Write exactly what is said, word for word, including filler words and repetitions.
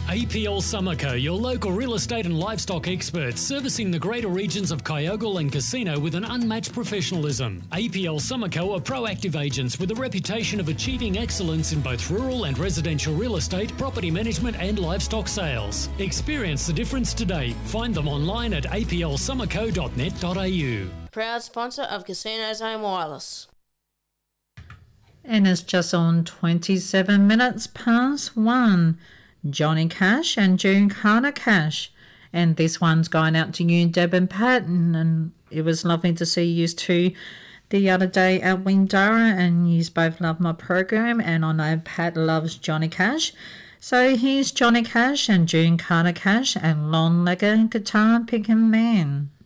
A P L Summerco, your local real estate and livestock experts, servicing the greater regions of Kyogle and Casino with an unmatched professionalism. A P L Summerco are proactive agents with a reputation of achieving excellence in both rural and residential real estate, property management and livestock sales. Experience the difference today. Find them online at a p l summerco dot net dot a u. Proud sponsor of Casinos Home Wireless. And it's just on twenty-seven minutes past one. Johnny Cash and June Carter Cash. And this one's going out to you, Deb and Pat. And, and it was lovely to see you two the other day at Windara. And you both love my program. And I know Pat loves Johnny Cash. So here's Johnny Cash and June Carter Cash and Long Legged Guitar Picking Man.